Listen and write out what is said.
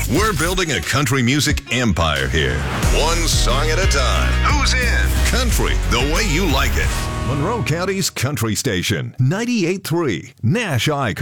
We're building a country music empire here. One song at a time. Who's in? Country, the way you like it. Monroe County's country station, 98.3 Nash Icon.